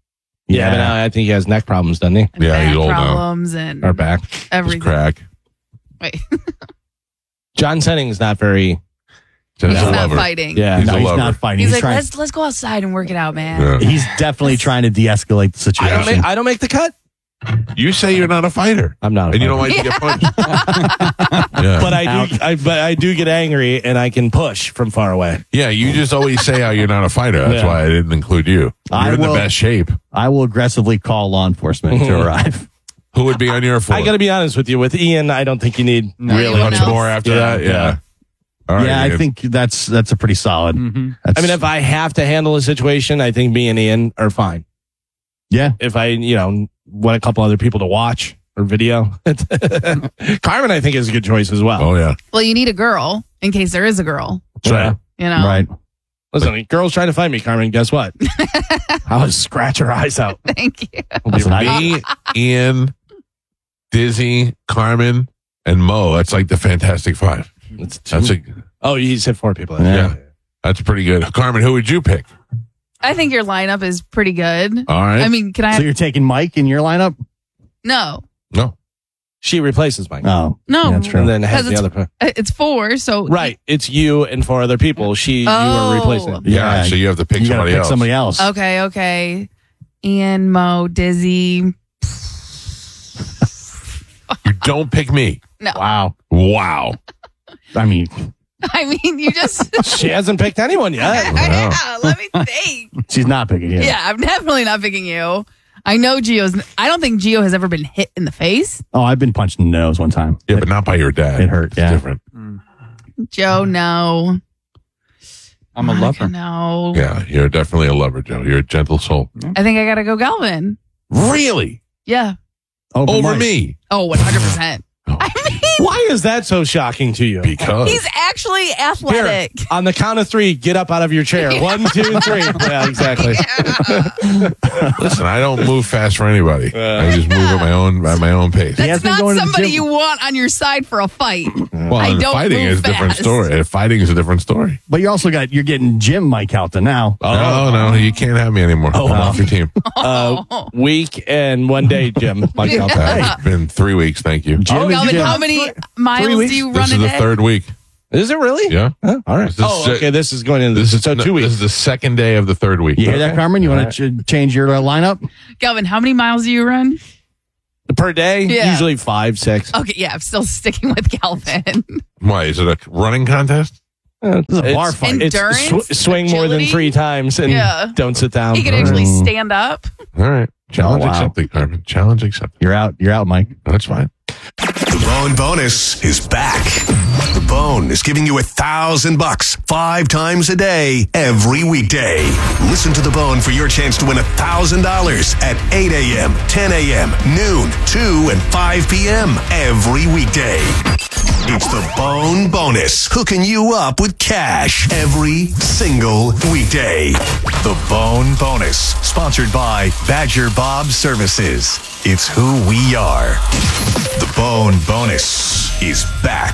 Yeah, but now I think he has neck problems, doesn't he? Yeah, he's old now. Problems and Or back. everything. Crack. Wait, John Senning's not very. he's not fighting. Yeah, no, he's not fighting. He's like, trying, let's go outside and work it out, man. He's definitely trying to de-escalate the situation. I don't make the cut. You say you're not a fighter. I'm not, and you don't like to get punched. Yeah. But I do get angry, and I can push from far away. Yeah, you just always say how you're not a fighter. That's why I didn't include you. You're in the best shape. I will aggressively call law enforcement to arrive. Who would be on your floor? I got to be honest with you. With Ian, I don't think you need really much more after that. Yeah. All right, yeah, I Ian. think that's a pretty solid. I mean, if I have to handle a situation, I think me and Ian are fine. Yeah. If I, want a couple other people to watch or video. Carmen, I think, is a good choice as well. Oh, yeah. Well, you need a girl in case there is a girl. That's right. You know? Right. Listen, girls trying to find me, Carmen. Guess what? I'll scratch her eyes out. Thank you. Me, Ian, Dizzy, Carmen, and Mo. That's like the Fantastic Five. Oh, you said 4 people. Yeah. That's pretty good. Carmen, who would you pick? I think your lineup is pretty good. All right. I mean, can I? So you're taking Mike in your lineup? No. No. She replaces Mike. Oh. No. Yeah, that's true. And then has the Because other. It's 4, so Right. It's you and 4 other people. You are replacing. Yeah, so you have to pick You gotta somebody else. Okay. Ian, Mo, Dizzy. You don't pick me. No. Wow. I mean, you just. She hasn't picked anyone yet. Yeah, let me think. she's not picking you. Yeah, I'm definitely not picking you. I know I don't think Gio has ever been hit in the face. Oh, I've been punched in the nose one time. Yeah, but not by your dad. It hurt. Yeah. Different. Joe, no. I'm a lover. No. Yeah, you're definitely a lover, Joe. You're a gentle soul. I think I got to go Galvin. Really? Yeah. Over me? Oh, 100%. Why is that so shocking to you? Because He's actually athletic. Here, on the count of 3, get up out of your chair. 1, 2, 3. Yeah, exactly. Listen, I don't move fast for anybody. I just move at my own pace. That's not somebody you want on your side for a fight. Well, I don't fighting move is a different fast. story. Fighting is a different story. But you're getting Jim Mike out there now. No, you can't have me anymore. I'm off your team. Week and 1 day, Jim. Like Yeah. It's been 3 weeks. Thank you. Galvin, how many miles do you run This a is the day? 3rd week. Is it really? Yeah. All right. Okay. This is going into 2 weeks. This is the 2nd day of the 3rd week. You hear that, Carmen? You want to change your lineup? Galvin, how many miles do you run? Per day? Yeah. Usually 5, 6. Okay, yeah, I'm still sticking with Galvin. Why? Is it a running contest? This is a bar fight. Endurance, swing more than agility? 3 times and Yeah. don't sit down. He can actually stand up. All right. Challenge Oh, wow. accepted, Carmen. Challenge accepted. You're out, Mike. That's fine. The Bone Bonus is back. The Bone is giving you $1,000 5 times a day, every weekday. Listen to The Bone for your chance to win $1,000 at 8 a.m., 10 a.m., noon, 2, and 5 p.m. every weekday. It's the Bone Bonus, hooking you up with cash every single weekday. The Bone Bonus, sponsored by Badger Bob Services. It's who we are. The Bone Bonus is back.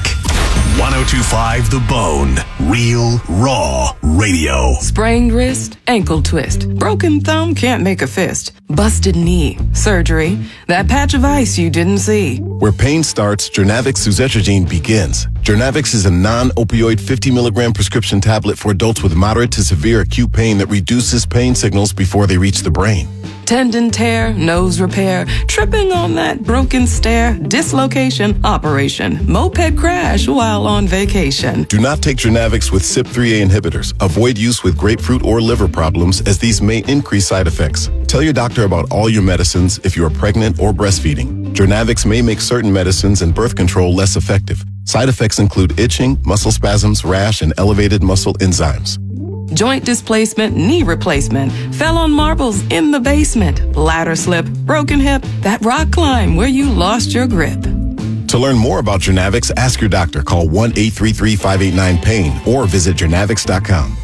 102.5 The Bone. Real, raw radio. Sprained wrist, ankle twist, broken thumb, can't make a fist, busted knee, surgery, that patch of ice you didn't see. Where pain starts, Jernavix suzetrigine begins. Jernavix is a non-opioid 50 milligram prescription tablet for adults with moderate to severe acute pain that reduces pain signals before they reach the brain. Tendon tear, nose repair, tripping on that broken stair, dislocation, operation, moped crash while on vacation. Do not take Jernavix with CYP3A inhibitors. Avoid use with grapefruit or liver problems as these may increase side effects. Tell your doctor about all your medicines if you are pregnant or breastfeeding. Jernavix may make certain medicines and birth control less effective. Side effects include itching, muscle spasms, rash, and elevated muscle enzymes. Joint displacement, knee replacement, fell on marbles in the basement, ladder slip, broken hip, that rock climb where you lost your grip. To learn more about Jernavix, ask your doctor. Call 1-833-589-PAIN or visit Jernavix.com.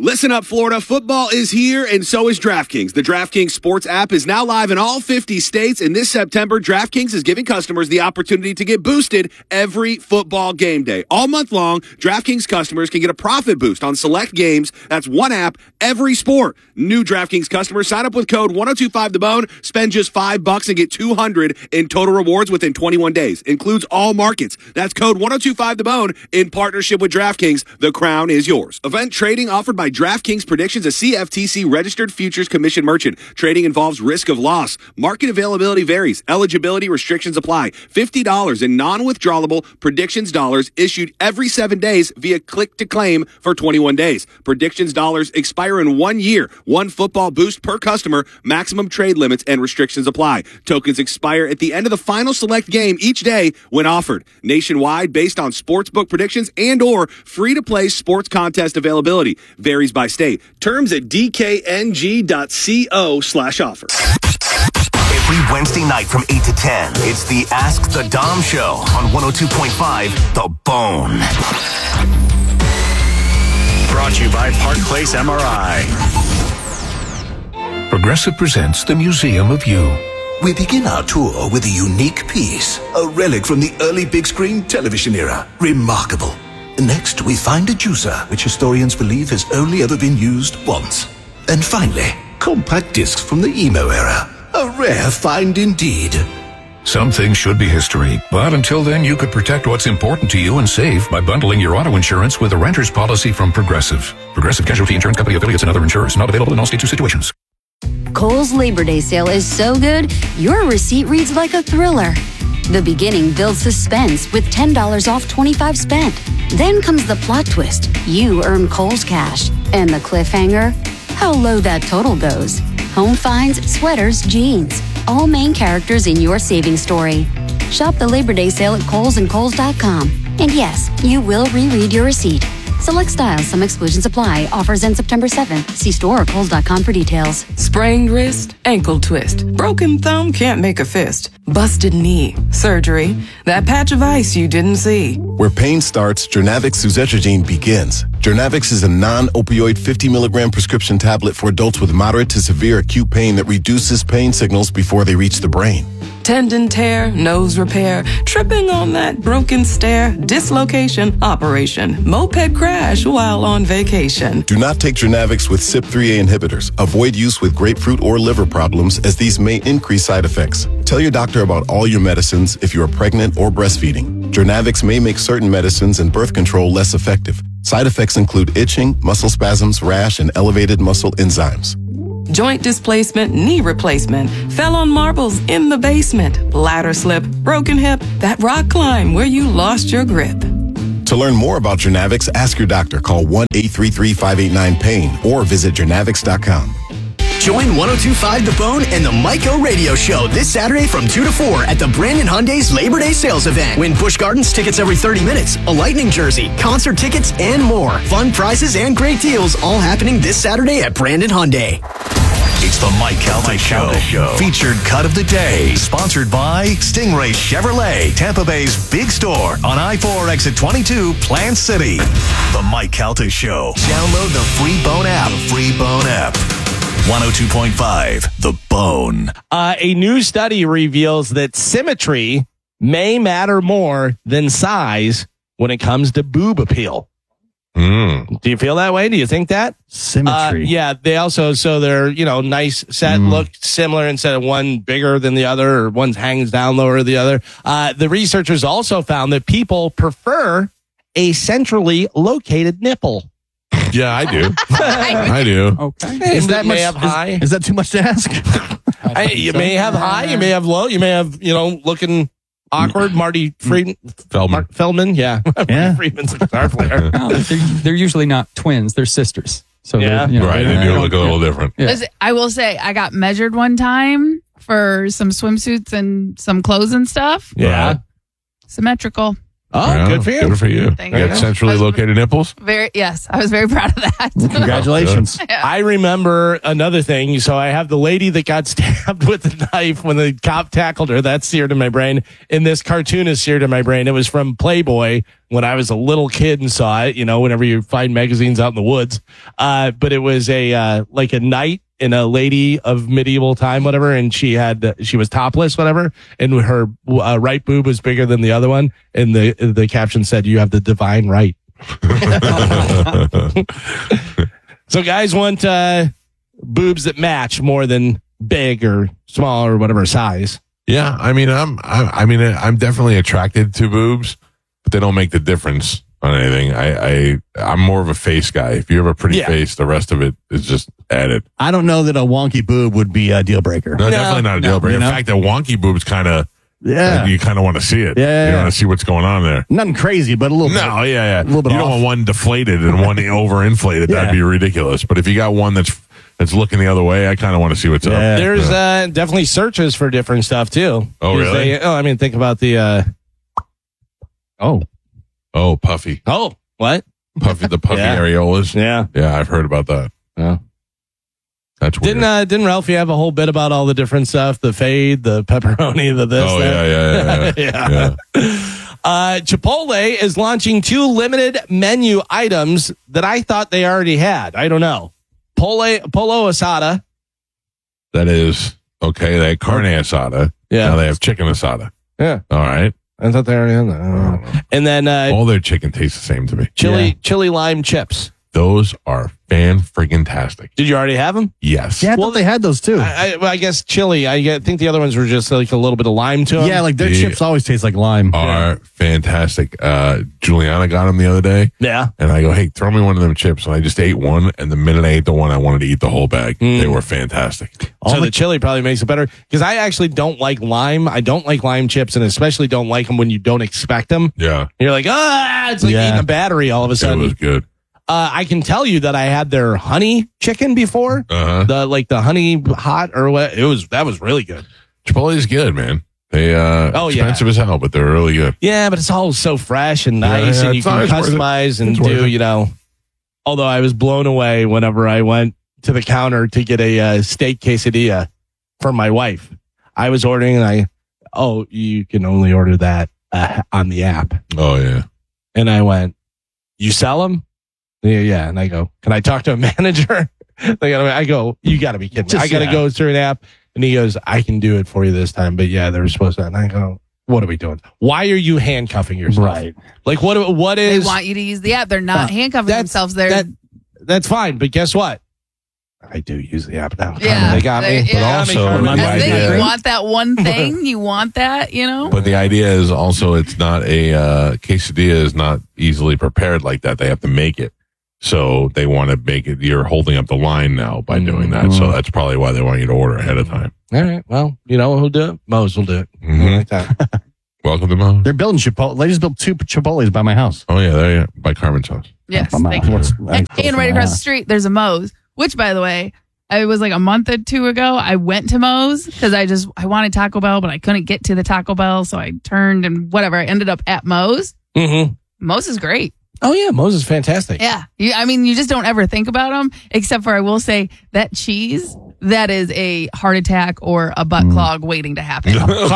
Listen up, Florida. Football is here, and so is DraftKings. The DraftKings Sports app is now live in all 50 states, and this September, DraftKings is giving customers the opportunity to get boosted every football game day. All month long, DraftKings customers can get a profit boost on select games. That's one app, every sport. New DraftKings customers sign up with code 1025TheBone, spend just $5 and get $200 in total rewards within 21 days. Includes all markets. That's code 1025TheBone in partnership with DraftKings. The crown is yours. Event trading offered by DraftKings Predictions, a CFTC registered futures commission merchant. Trading involves risk of loss. Market availability varies. Eligibility restrictions apply. $50 in non-withdrawable predictions dollars issued every 7 days via click to claim for 21 days. Predictions dollars expire in 1 year. One football boost per customer. Maximum trade limits and restrictions apply. Tokens expire at the end of the final select game each day when offered. Nationwide, based on sportsbook predictions and or free-to-play sports contest availability. Varies by state. Terms at dkng.co/offer. Every Wednesday night from 8 to 10, it's the Ask the Dom Show on 102.5 The Bone. Brought to you by Park Place MRI. Progressive presents the Museum of You. We begin our tour with a unique piece, a relic from the early big screen television era. Remarkable. Next, we find a juicer, which historians believe has only ever been used once. And finally, compact discs from the emo era. A rare find indeed. Some things should be history, but until then, you could protect what's important to you and save by bundling your auto insurance with a renter's policy from Progressive. Progressive Casualty Insurance Company affiliates and other insurers. Not available in all states or situations. Kohl's Labor Day sale is so good, your receipt reads like a thriller. The beginning builds suspense with $10 off 25 spent. Then comes the plot twist. You earn Kohl's cash. And the cliffhanger? How low that total goes. Home finds, sweaters, jeans. All main characters in your savings story. Shop the Labor Day sale at Kohl's and Kohl's.com. And yes, you will reread your receipt. Select styles, some exclusions apply. Offers end September 7th. See store or Kohl's.com for details. Sprained wrist, ankle twist, broken thumb can't make a fist, busted knee, surgery, that patch of ice you didn't see. Where pain starts, Jernavix suzetrigine begins. Jernavix is a non-opioid 50 milligram prescription tablet for adults with moderate to severe acute pain that reduces pain signals before they reach the brain. Tendon tear, nose repair, tripping on that broken stair, dislocation, operation, moped crash while on vacation. Do not take Jernavix with CYP3A inhibitors. Avoid use with grapefruit or liver problems as these may increase side effects. Tell your doctor about all your medicines if you are pregnant or breastfeeding. Jernavix may make certain medicines and birth control less effective. Side effects include itching, muscle spasms, rash, and elevated muscle enzymes. Joint displacement, knee replacement, fell on marbles in the basement, ladder slip, broken hip, that rock climb where you lost your grip. To learn more about Jernavix, ask your doctor. Call 1-833-589-PAIN or visit jernavix.com. Join 102.5 The Bone and the Mike O Radio Show this Saturday from 2 to 4 at the Brandon Hyundai's Labor Day sales event. Win Busch Gardens tickets every 30 minutes, a Lightning jersey, concert tickets, and more. Fun prizes and great deals all happening this Saturday at Brandon Hyundai. It's the Mike Calta Show. Featured cut of the day. Sponsored by Stingray Chevrolet, Tampa Bay's big store on I-4 exit 22, Plant City. The Mike Calta Show. Download the free Bone app. 102.5 The Bone. A new study reveals that symmetry may matter more than size when it comes to boob appeal. Do you feel that way? Do you think that? Symmetry. Yeah, they also, so they're, nice set, look similar instead of one bigger than the other or one hangs down lower than the other. The researchers also found that people prefer a centrally located nipple. Yeah, I do. I do. Okay. Is that high? Is that too much to ask? You may have high, you may have low, you may have, looking awkward. Marty Feldman. Yeah. Yeah. Friedman's a star player. No, they're usually not twins. They're sisters. So yeah. Right. They do look a little different. Yeah. Listen, I will say I got measured one time for some swimsuits and some clothes and stuff. Yeah. Symmetrical. Oh, Yeah, good for you. Good for you. Thank You you. got centrally located nipples? Yes, I was very proud of that. Congratulations. I remember another thing. So I have the lady that got stabbed with a knife when the cop tackled her. That's seared in my brain. And this cartoon is seared in my brain. It was from Playboy when I was a little kid and saw it, whenever you find magazines out in the woods. But it was a knight and a lady of medieval time, whatever. And she was topless, whatever. And her right boob was bigger than the other one. And the caption said, "You have the divine right." So guys want boobs that match more than big or small or whatever size. Yeah, I mean, I'm definitely attracted to boobs, but they don't make the difference on anything. I'm more of a face guy. If you have a pretty face, the rest of it is just added. I don't know that a wonky boob would be a deal breaker. No, definitely not a deal breaker. In fact, a wonky boob's kind of, you kind of want to see it. Yeah. You want to see what's going on there. Nothing crazy, but a little bit. No, yeah. A little bit You don't off. want one deflated and one overinflated. Yeah. That'd be ridiculous. But if you got one that's looking the other way, I kind of want to see what's up. There's definitely searches for different stuff too. Oh, really? Think about the. Oh, puffy. Oh, what? The puffy Yeah. areolas. Yeah. Yeah, I've heard about that. Yeah. That's weird. Didn't Ralphie have a whole bit about all the different stuff? The fade, the pepperoni, the this. Oh, that? yeah. Chipotle is launching 2 limited menu items that I thought they already had. I don't know. Polo asada. That is okay. They had carne asada. Yeah. Now they have chicken asada. Yeah. All right. I thought they already had that. I don't know. And then All their chicken tastes the same to me. chili lime chips. Those are fan-friggin-tastic. Did you already have them? Yes. Yeah, I thought they had those too. I guess chili. I think the other ones were just like a little bit of lime to them. Yeah, like their The- chips always taste like lime. Are fantastic. Juliana got them the other day. Yeah. And I go, hey, throw me one of them chips. And I just ate one. And the minute I ate the one, I wanted to eat the whole bag. They were fantastic. So the chili probably makes it better because I actually don't like lime. I don't like lime chips, and especially don't like them when you don't expect them. Yeah. You're like, it's like eating a battery all of a It sudden. was good. I can tell you that I had their honey chicken before. Uh-huh. The honey hot or what? That was really good. Chipotle's good, man. They expensive as hell, but they're really good. Yeah, but it's all so fresh and nice, Yeah, and you it's can always worth it. customize and It's worth do, it. Although I was blown away whenever I went to the counter to get a steak quesadilla for my wife. I was ordering, and you can only order that on the app. Oh, yeah. And I went, you sell them? Yeah. And I go, can I talk to a manager? I go, you got to be kidding me. I got to go through an app. And he goes, I can do it for you this time. But yeah, they're supposed to. And I go, what are we doing? Why are you handcuffing yourself? Right. Like, what They is. want you to use the app. They're not handcuffing themselves. That's fine. But guess what? I do use the app now. Yeah. They got me. Yeah. But also, the That's the thing. idea, You want that one thing. You want that, but the idea is also it's not a quesadilla is not easily prepared like that. They have to make it. So they want to make it. You're holding up the line now by doing that. So that's probably why they want you to order ahead of time. All right. Well, you know who'll do it? Moe's will do it. Mhm. Like that. Welcome to Mo. They're building Chipotle. They just built 2 Chipotles by my house. Oh, yeah. There you by Carmen's house. Yes. By my Thank you. house. And right across the street, there's a Moe's, which, by the way, it was like a month or 2 ago. I went to Moe's because I wanted Taco Bell, but I couldn't get to the Taco Bell. So I turned and whatever. I ended up at Moe's. Mm-hmm. Moe's is great. Oh, yeah. Moe's is fantastic. Yeah. You just don't ever think about them, except for I will say that cheese, that is a heart attack or a butt clog waiting to happen.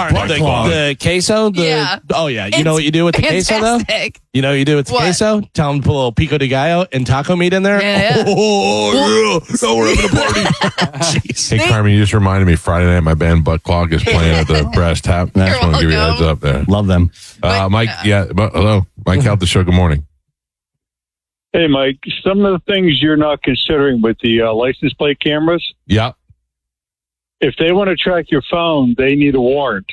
The queso? Yeah. Oh, yeah. You know what you do with the queso, though? Fantastic. You know what you do with the What? queso? Tell them to put a little pico de gallo and taco meat in there. Yeah. Oh, yeah. Now we're having a party. Jeez. Hey, Carmen, you just reminded me Friday night my band Butt Clog is playing at the Brass Tap. I just want to give you a heads up there. Love them. Mike, hello. Mike Out the show. Good morning. Hey, Mike, some of the things you're not considering with the license plate cameras, Yeah. if they want to track your phone, they need a warrant.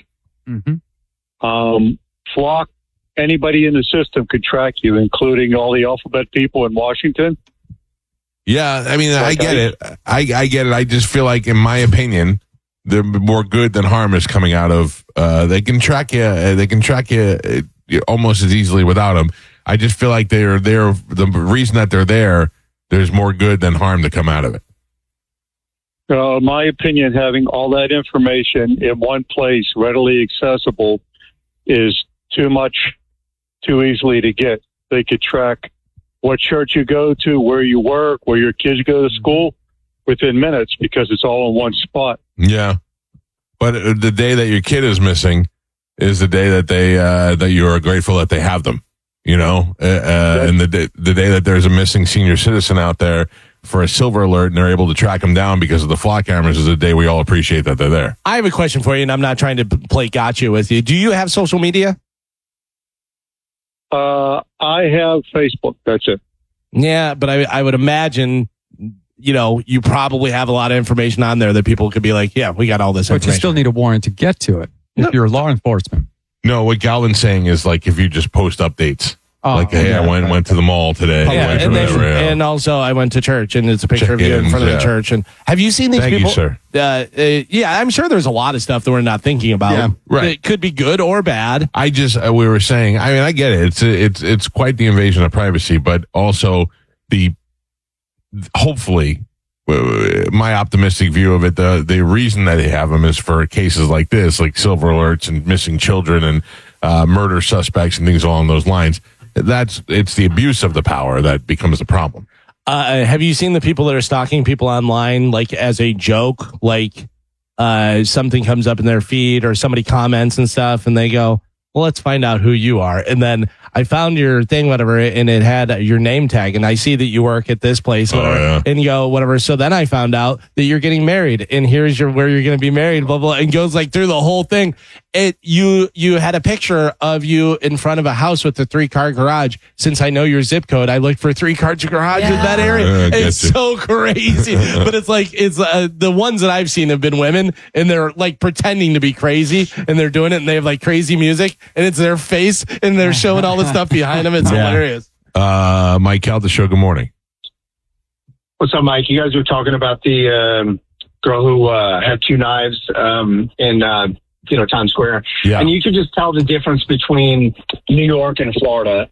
Flock, anybody in the system could track you, including all the alphabet people in Washington. Yeah, I mean, I get it. I get it. I just feel like, in my opinion, the more good than harm is coming out of. They can track you. They can track you almost as easily without them. I just feel like they're there. The reason that they're there, there's more good than harm to come out of it. My opinion, having all that information in one place, readily accessible, is too much too easily to get. They could track what church you go to, where you work, where your kids go to school within minutes because it's all in one spot. Yeah. But the day that your kid is missing is the day that they that you are grateful that they have them, you know, and the day that there's a missing senior citizen out there for a silver alert and they're able to track them down because of the flock cameras is the day we all appreciate that they're there. I have a question for you, and I'm not trying to play gotcha with you. Do you have social media? I have Facebook. That's it. Yeah, but I would imagine, you know, you probably have a lot of information on there that people could be like, yeah, we got all this But information. you still need a warrant to get to it if you're law enforcement. No, what Galvin's saying is like if you just post updates. Hey, I went to the mall today. And also I went to church, and it's a picture of you in front of the church. And have you seen these Thank people? you, sir. Yeah, I'm sure there's a lot of stuff that we're not thinking about. Yeah, right. It could be good or bad. I just we were saying. I mean, I get it. It's quite the invasion of privacy, but also hopefully. My optimistic view of it, the reason that they have them is for cases like this, like silver alerts and missing children and murder suspects and things along those lines. It's the abuse of the power that becomes the problem. Have you seen the people that are stalking people online, like as a joke, like something comes up in their feed or somebody comments and stuff, and they go, well, let's find out who you are. And then I found your thing, whatever, and it had your name tag, and I see that you work at this place, whatever, and you go, whatever. So then I found out that you're getting married, and here's where you're going to be married, blah, blah, and goes like through the whole thing. You had a picture of you in front of a house with a 3-car garage. Since I know your zip code, I looked for 3-car garage in that area. It's so crazy. But it's like, the ones that I've seen have been women, and they're like pretending to be crazy, and they're doing it, and they have like crazy music, and it's their face, and they're showing all the stuff behind them. It's hilarious. Mike Calta Show, good morning. What's up, Mike? You guys were talking about the girl who had 2 knives in Times Square. Yeah. And you could just tell the difference between New York and Florida.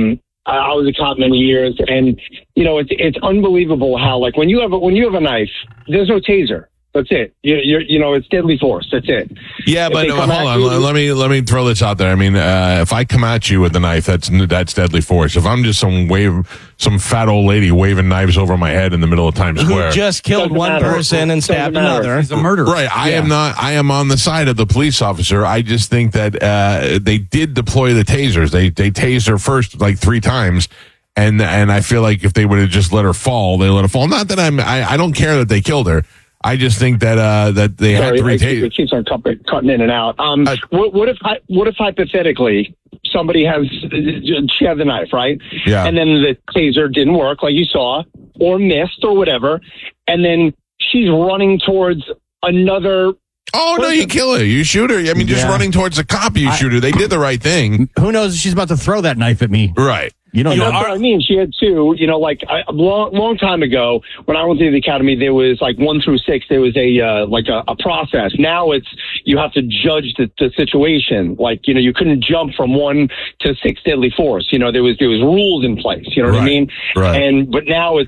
I was a cop many years, and it's unbelievable how, like, when you have a knife, there's no taser. That's it. It's deadly force. That's it. Yeah, but hold on. Let me throw this out there. I mean, if I come at you with a knife, that's deadly force. If I'm just some fat old lady waving knives over my head in the middle of Times Square, who just killed one person and stabbed another. He's a murderer. Right. I am on the side of the police officer. I just think that they did deploy the tasers. They tased her first like 3 times. And I feel like if they would have just let her fall, they let her fall. Not that I don't care that they killed her. I just think that they had to retake. It keeps on cutting in and out. What if hypothetically somebody she had the knife, right? Yeah. And then the taser didn't work, like you saw, or missed, or whatever, and then she's running towards another. Oh no! You kill her. You shoot her. I mean, just running towards the cop, you shoot her. They did the right thing. Who knows if she's about to throw that knife at me? Right. You know what I mean? She had 2, a long time ago when I went to the academy, there was like 1 through 6, there was a process. Now you have to judge the situation. Like, you couldn't jump from 1 to 6 deadly force. There was rules in place. You know what I mean? Right. But now it's